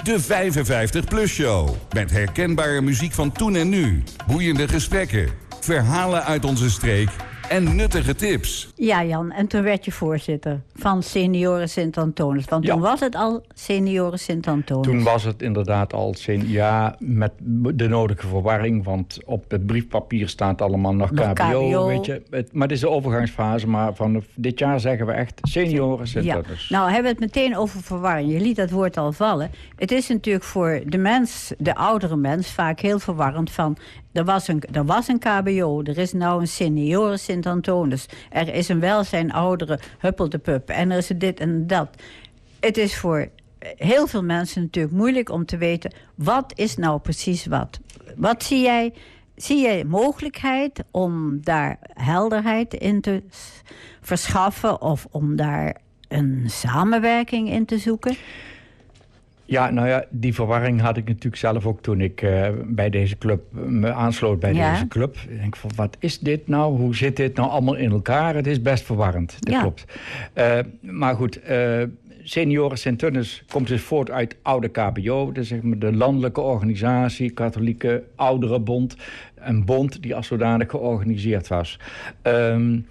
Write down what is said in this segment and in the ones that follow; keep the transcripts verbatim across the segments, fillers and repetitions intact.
De vijfenvijftig plus show. Met herkenbare muziek van toen en nu. Boeiende gesprekken. Verhalen uit onze streek. En nuttige tips. Ja, Jan, en toen werd je voorzitter van Senioren Sint-Anthonis. Want toen Ja. was het al Senioren Sint-Anthonis. Toen was het inderdaad al sen- ja, met de nodige verwarring. Want op het briefpapier staat allemaal nog, Nog K B O. K B O. Weet je. Het, maar het is de overgangsfase. Maar van dit jaar zeggen we echt Senioren Sint-Anthonis. Ja. Nou, hebben we het meteen over verwarring. Je liet dat woord al vallen. Het is natuurlijk voor de mens, de oudere mens, vaak heel verwarrend van... Er was, een, er was een K B O, er is nou een Senioren Sint-Anthonis. Er is een welzijn ouderen, huppeldepup. En er is dit en dat. Het is voor heel veel mensen natuurlijk moeilijk om te weten... wat is nou precies wat? Wat zie jij? Zie jij mogelijkheid om daar helderheid in te verschaffen... of om daar een samenwerking in te zoeken? Ja, nou ja, die verwarring had ik natuurlijk zelf ook toen ik uh, bij deze club me aansloot bij ja. deze club. Ik denk van, wat is dit nou? Hoe zit dit nou allemaal in elkaar? Het is best verwarrend, dat ja. klopt. Uh, maar goed, uh, Senioren Sint-Anthonis komt dus voort uit oude K B O. Dus zeg maar de landelijke organisatie, Katholieke Ouderenbond. Een bond die als zodanig georganiseerd was. Um,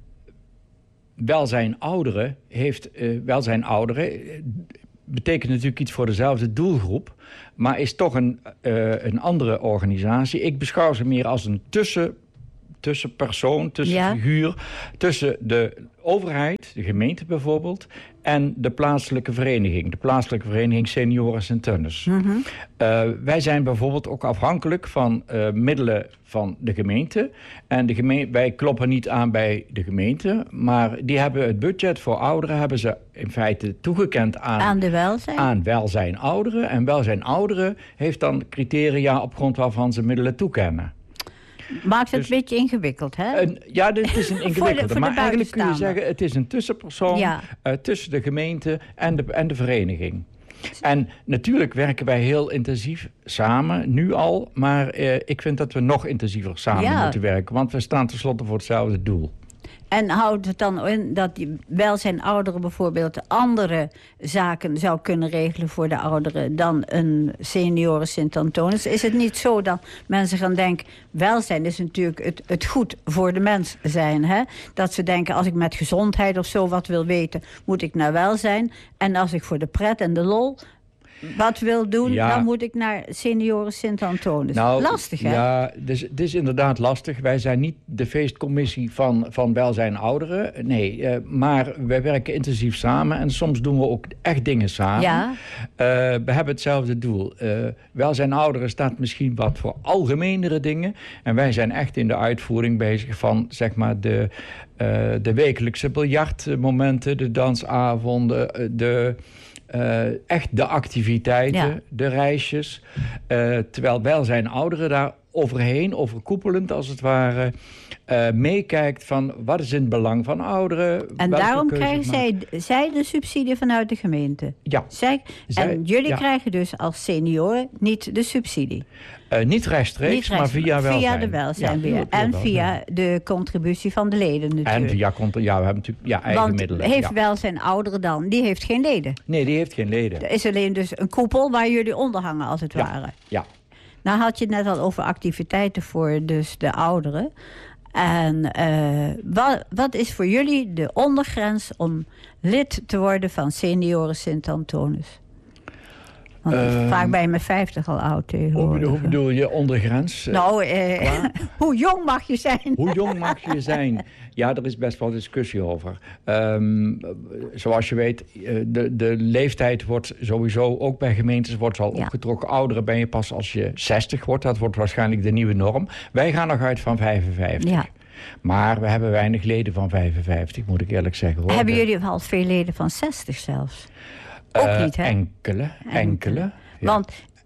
welzijn ouderen heeft uh, welzijn ouderen... Uh, betekent natuurlijk iets voor dezelfde doelgroep... maar is toch een, uh, een andere organisatie. Ik beschouw ze meer als een tussen, tussenpersoon, tussenfiguur... Ja. tussen de overheid, de gemeente bijvoorbeeld... en de plaatselijke vereniging. De plaatselijke vereniging Senioren Sint-Anthonis. Mm-hmm. Uh, wij zijn bijvoorbeeld ook afhankelijk van uh, middelen van de gemeente. En de geme- wij kloppen niet aan bij de gemeente... maar die hebben het budget voor ouderen... hebben ze in feite toegekend aan, aan, de welzijn. aan welzijn ouderen. En welzijn ouderen heeft dan criteria... op grond waarvan ze middelen toekennen. Maakt het dus, een beetje ingewikkeld, hè? Een, ja, het is een ingewikkelde. voor de, voor maar eigenlijk kun je zeggen... het is een tussenpersoon ja. uh, tussen de gemeente en de, en de vereniging. En natuurlijk werken wij heel intensief samen, nu al. Maar uh, ik vind dat we nog intensiever samen ja. moeten werken. Want we staan tenslotte voor hetzelfde doel. En houdt het dan in dat die welzijn ouderen bijvoorbeeld andere zaken zou kunnen regelen voor de ouderen dan een Senioren Sint-Anthonis? Is het niet zo dat mensen gaan denken, welzijn is natuurlijk het, het goed voor de mens zijn, hè? Dat ze denken, als ik met gezondheid of zo wat wil weten, moet ik naar welzijn. En als ik voor de pret en de lol wat wil doen, ja. dan moet ik naar Senioren Sint-Anthonis. Nou, lastig, hè? Ja, dus, het is inderdaad lastig. Wij zijn niet de feestcommissie van, van welzijn ouderen. Nee, uh, maar wij werken intensief samen. En soms doen we ook echt dingen samen. Ja. Uh, we hebben hetzelfde doel. Uh, welzijn ouderen staat misschien wat voor algemenere dingen. En wij zijn echt in de uitvoering bezig van, zeg maar, de, uh, de wekelijkse biljartmomenten, de dansavonden, de... Uh, echt de activiteiten, ja. de reisjes. Uh, terwijl welzijn ouderen daar overheen, overkoepelend als het ware... Uh, meekijkt van wat is in het belang van ouderen. En daarom krijgen zij, zij de subsidie vanuit de gemeente. Ja. Zij, zij, en jullie ja. krijgen dus als senioren niet de subsidie. Uh, niet rechtstreeks, niet rechts, maar via welzijn. Via de welzijn ja, weer. En via de contributie van de leden natuurlijk. En via, ja, we hebben natuurlijk ja, eigen Want middelen. heeft ja. welzijn ouderen dan? Die heeft geen leden. Nee, die heeft geen leden. Er is alleen dus een koepel waar jullie onder hangen als het ja. ware. Ja. Nou had je het net al over activiteiten voor dus de ouderen. En uh, wat, wat is voor jullie de ondergrens om lid te worden van Senioren Sint-Anthonis? Want uh, vaak ben je met vijftig al oud tegenwoordig. Hoe bedoel je ondergrens? Nou, uh, hoe jong mag je zijn? Hoe jong mag je zijn? Ja, er is best wel discussie over. Um, zoals je weet, de, de leeftijd wordt sowieso ook bij gemeentes wordt al ja. opgetrokken. Ouderen ben je pas als je zestig wordt. Dat wordt waarschijnlijk de nieuwe norm. Wij gaan nog uit van vijfenvijftig. Ja. Maar we hebben weinig leden van vijfenvijftig, moet ik eerlijk zeggen. Hoor. Hebben jullie wel veel leden van zestig zelfs? Ook uh, niet, hè? Enkele, enkele. enkele. Ja. Want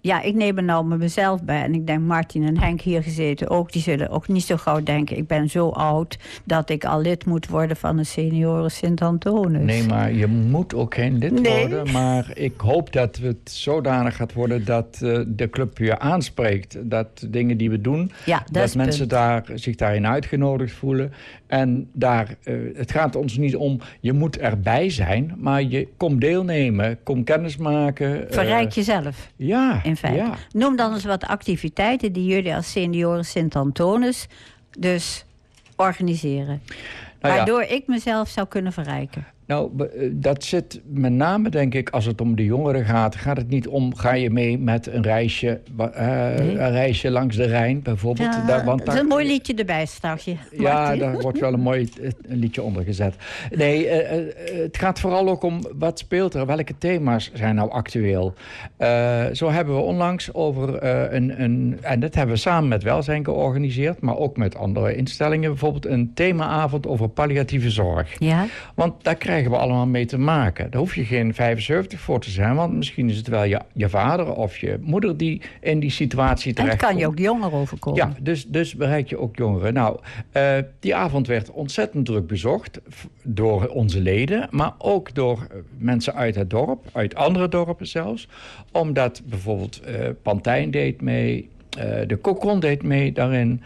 Ja, ik neem er nou met mezelf bij. En ik denk, Martin en Henk hier gezeten ook... die zullen ook niet zo gauw denken... ik ben zo oud dat ik al lid moet worden... van een senioren Sint-Antonus. Nee, maar je moet ook geen lid nee. worden. Maar ik hoop dat het zodanig gaat worden... dat uh, de club je aanspreekt. Dat dingen die we doen... Ja, dat, dat mensen daar, zich daarin uitgenodigd voelen. En daar, uh, het gaat ons niet om... je moet erbij zijn, maar je kom deelnemen. Kom kennis maken. Verrijk uh, jezelf. Ja. In feite. Ja. Noem dan eens wat activiteiten die jullie als senioren Sint-Antonus dus organiseren. Nou ja. Waardoor ik mezelf zou kunnen verrijken. Nou, dat zit met name, denk ik, als het om de jongeren gaat... gaat het niet om, ga je mee met een reisje, uh, nee. een reisje langs de Rijn, bijvoorbeeld. Ja, daar, want dat is een mooi liedje erbij straks. Ja, daar wordt wel een mooi een liedje onder gezet. Nee, uh, uh, het gaat vooral ook om wat speelt er, welke thema's zijn nou actueel. Uh, zo hebben we onlangs over uh, een, een... en dat hebben we samen met Welzijn georganiseerd... maar ook met andere instellingen. Bijvoorbeeld een themaavond over palliatieve zorg. Ja. Want daar krijgen we allemaal mee te maken. Daar hoef je geen vijfenzeventig voor te zijn... want misschien is het wel je, je vader of je moeder... die in die situatie terechtkomt. En het kan je ook jongeren overkomen. Ja, dus, dus bereik je ook jongeren. Nou, uh, die avond werd ontzettend druk bezocht... door onze leden, maar ook door mensen uit het dorp... uit andere dorpen zelfs. Omdat bijvoorbeeld uh, Pantijn deed mee... Uh, de Cocon deed mee daarin.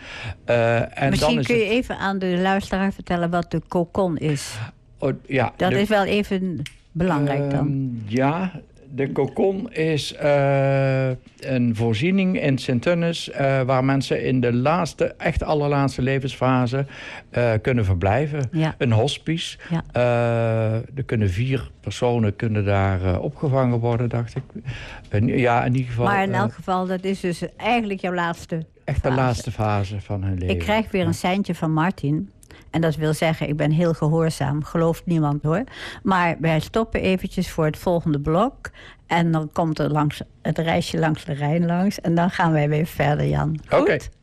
Uh, en Misschien dan is kun je het... even aan de luisteraar vertellen wat de Cocon is. Oh, ja, dat de, is wel even belangrijk dan. Uh, ja, de Cocon is uh, een voorziening in Sint-Tunis... Uh, waar mensen in de laatste, echt allerlaatste levensfase uh, kunnen verblijven. Ja. Een hospice. Ja. Uh, er kunnen vier personen kunnen daar uh, opgevangen worden, dacht ik. Uh, ja, in ieder geval. Maar in elk uh, geval, dat is dus eigenlijk jouw laatste Echt de fase. laatste fase van hun leven. Ik krijg weer een seintje van Martin... En dat wil zeggen, ik ben heel gehoorzaam. Gelooft niemand hoor. Maar wij stoppen eventjes voor het volgende blok. En dan komt er langs het reisje langs de Rijn langs. En dan gaan wij weer verder, Jan. Oké. Okay.